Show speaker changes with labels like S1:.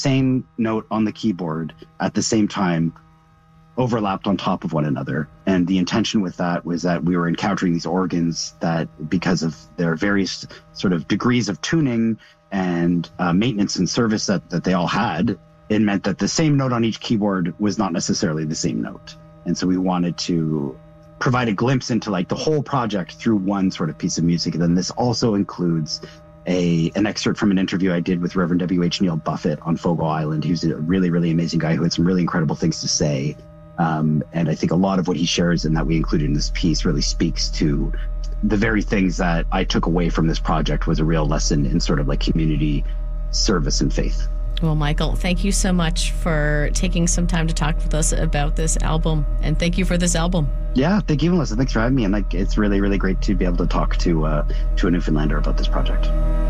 S1: same note on the keyboard at the same time overlapped on top of one another. And the intention with that was that we were encountering these organs that, because of their various sort of degrees of tuning and maintenance and service that they all had, it meant that the same note on each keyboard was not necessarily the same note. And so we wanted to provide a glimpse into like the whole project through one sort of piece of music. And then this also includes an excerpt from an interview I did with Reverend W.H. Neil Buffett on Fogo Island. He was a really, really amazing guy who had some really incredible things to say. And I think a lot of what he shares and that we included in this piece really speaks to the very things that I took away from this project was a real lesson in sort of like community service and faith.
S2: Well, Michael, thank you so much for taking some time to talk with us about this album. And thank you for this album.
S1: Yeah, thank you, Melissa. Thanks for having me. And like, it's really, really great to be able to talk to a Newfoundlander about this project.